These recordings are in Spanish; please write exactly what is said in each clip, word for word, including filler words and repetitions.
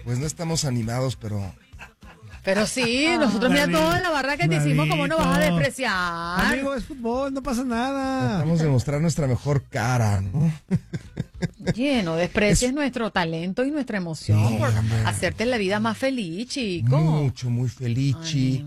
Pues no estamos animados, pero... Pero sí, nosotros mira toda la barra que te hicimos, ¿cómo no vas a despreciar? Amigo, es fútbol, no pasa nada. Tratamos de mostrar nuestra mejor cara, ¿no? Oye, no desprecies es... nuestro talento y nuestra emoción sí, por hombre. hacerte la vida más feliz, chico. Mucho, muy feliz, chi.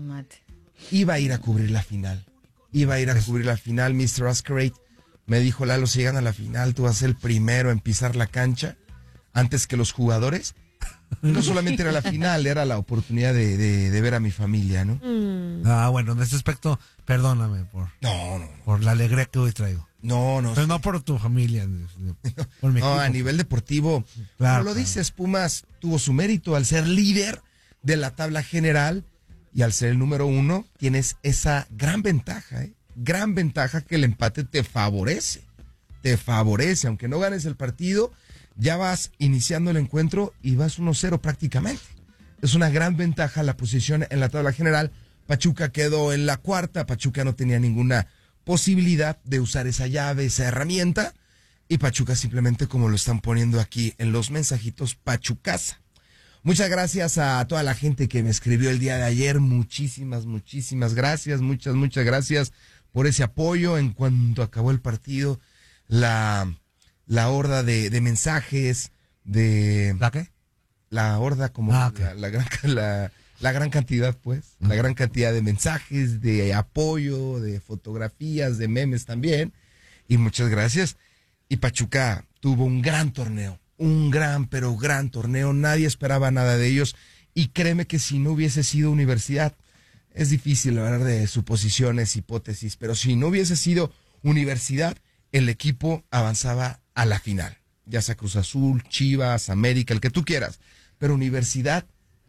Iba a ir a cubrir la final. Iba a ir a cubrir la final, mister Masquerade. Me dijo, Lalo, si llegan a la final, tú vas a ser el primero en pisar la cancha antes que los jugadores. No solamente era la final, era la oportunidad de, de, de ver a mi familia, ¿no? Mm. Ah, bueno, en ese aspecto, perdóname por, no, no, por la alegría que hoy traigo. No, no. Pero no por tu familia. Por mi no, equipo. A nivel deportivo, claro, como lo claro. dices, Pumas tuvo su mérito al ser líder de la tabla general y al ser el número uno, tienes esa gran ventaja, ¿eh? Gran ventaja que el empate te favorece. Te favorece, aunque no ganes el partido, ya vas iniciando el encuentro y vas uno cero prácticamente. Es una gran ventaja la posición en la tabla general. Pachuca quedó en la cuarta, Pachuca no tenía ninguna posibilidad de usar esa llave, esa herramienta, y Pachuca simplemente, como lo están poniendo aquí en los mensajitos, Pachucaza. Muchas gracias a toda la gente que me escribió el día de ayer, muchísimas, muchísimas gracias, muchas, muchas gracias por ese apoyo. En cuanto acabó el partido, la... La horda de, de mensajes, de... ¿La qué? La horda, como ah, okay. la, la, gran, la, la gran cantidad, pues. Uh-huh. La gran cantidad de mensajes, de apoyo, de fotografías, de memes también. Y muchas gracias. Y Pachuca tuvo un gran torneo. Un gran, pero gran torneo. Nadie esperaba nada de ellos. Y créeme que si no hubiese sido Universidad, es difícil hablar de suposiciones, hipótesis, pero si no hubiese sido Universidad, el equipo avanzaba a la final, ya sea Cruz Azul, Chivas, América, el que tú quieras, pero Universidad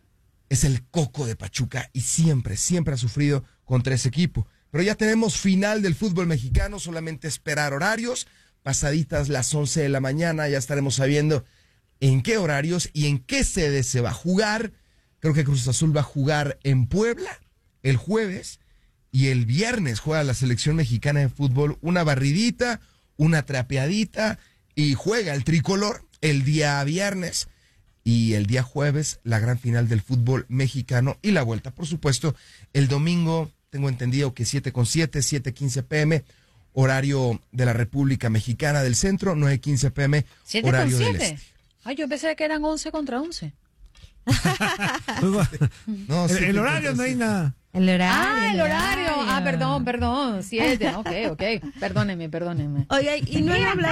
es el coco de Pachuca y siempre, siempre ha sufrido contra ese equipo. Pero ya tenemos final del fútbol mexicano, solamente esperar horarios, pasaditas las once de la mañana, ya estaremos sabiendo en qué horarios y en qué sede se va a jugar. Creo que Cruz Azul va a jugar en Puebla el jueves y el viernes juega la selección mexicana de fútbol, una barridita, una trapeadita, y juega el tricolor el día viernes y el día jueves la gran final del fútbol mexicano y la vuelta, por supuesto, el domingo, tengo entendido que siete con siete, siete quince pm, horario de la República Mexicana del Centro, nueve quince pm, horario del Este. Ay, yo pensé que eran once contra once. no, el, el horario no hay nada. El horario. Ah, el horario. Ah, perdón, perdón. Siete. Ok, ok. Perdóneme, perdóneme. Oye, y no he hablado.